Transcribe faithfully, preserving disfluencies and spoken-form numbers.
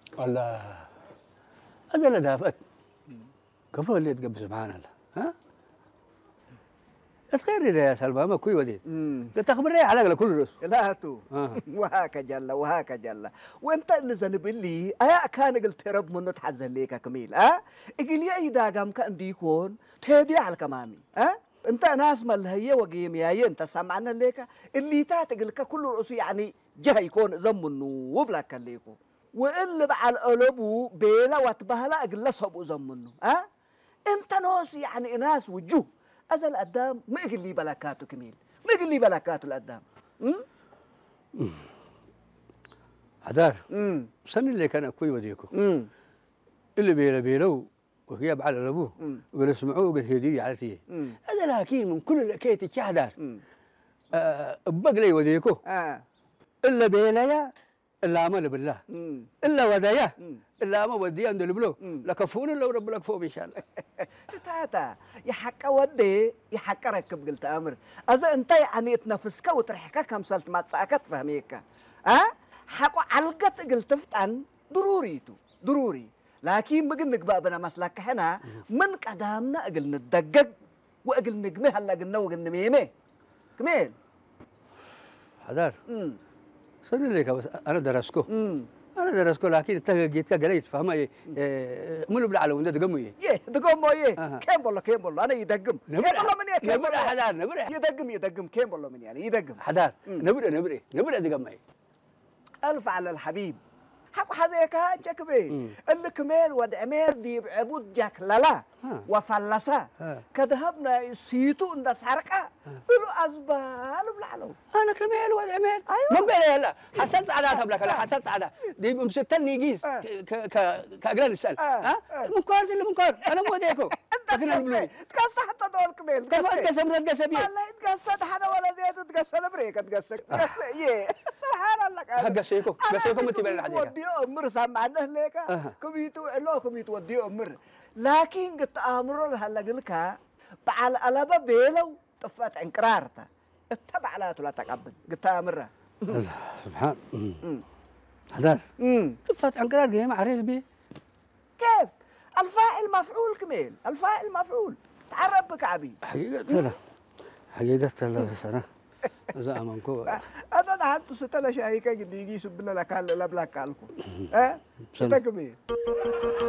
الله هذا اللي دافت كفو اللي تقبل سبحان الله ها الخير إذا يا سلمى ما كوي وديت تخبر لي على كل رس لا تو وهاك جل وهاك جل وانت اللي زنب اللي ايا كان قلت رب منو تحزن ليك كميل ها اقول يا اذا قام كان بيكون تهدي على كمامي ها انت ناس ما هي وقيم يا انت سمعنا ليك اللي تاتقل كل رؤوس يعني جه يكون زمنه وبلاك ليكو واللي بعل قلبه بيلا وتبهلا اقل صبو زمنه ها انت ناس يعني ناس وجوه أزل قدام ما يقول لي بلاكاته كميل ما يقول لي بلاكاته القدام حدار سن اللي كان كوي وديكو اللي بيلا بيلو وغياب على ابوه وقال اسمعوه وقال هديه على تيه هذا لكن من كل الكيت الشهدار أه بقلي وديكو آه. الا بيلايا الا امل بالله مم. الا ودايا الا ما ودي عند البلو لكفون لو رب لك فوق ان شاء الله تاتا يا حق ودي يا حق ركب قلت امر اذا انت يعني تنفسك وترحكك كمسلت ما تساكت فهميك ها أه؟ حق علقت قلت فتن ضروريتو ضروري لكن بقنك بقى بنا مسلك هنا من قدامنا اقل ندقق واقل نقمه هلا قلنا وقلنا ميمه كمين حذار صدق لك بس انا درسكو انا درسكو لكن انت جيت قليت فهم ايه ملو بالعلو انت تقموا ايه يه تقموا ايه كم والله كم والله انا يدقم كم والله من ايه نبرة حذار نبرة يدقم يدقم كم والله من يعني يدقم حذار نبرة نبرة نبرة تقموا ايه الف على الحبيب حق حذيك هاجك بيه اللي كميل ودعمير دي بعبود جاك لالا وفلسا كذهبنا سيتو اند سرقه بلو ازبال بالعلو انا كميل ودعمير ايوه من بيني لا حسنت عاداتها بلك لا حسنت عادات دي مستني يجيز كاجران السال ها منكر اللي منكر انا مو ديكو لكن الملوي تقص حتى دول كميل كيف تقسم تقسم بيه والله يتقصد حدا ولا زيت تقصد بريك تقصد يه سبحان الله قسيكو قسيكو متبين الحديقه ودي امر سامعنا ليك كميتو علو كميتو ودي امر لكن قلت امر هلا قلك بعل الابا بيلو طفات انقرارته اتبع لا لا تقبل قلت امره سبحان حذر طفات انقرار دي ما عريس بيه كيف الفاعل مفعول كميل الفاعل مفعول تعرف بك عبي حقيقة لا حقيقة لا بس انا زعمنكو هذا انا حتى ستلا شايكه اللي يجي يسب لنا لك لا بلاك لكم ها تكمل